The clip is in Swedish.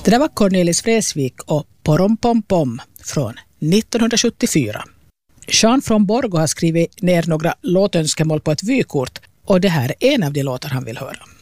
Det där var Cornelis Vreeswijk och Porom Pom Pom från 1974. Jean från Borgo har skrivit ner några låtönskemål på ett vykort och det här är en av de låtar han vill höra.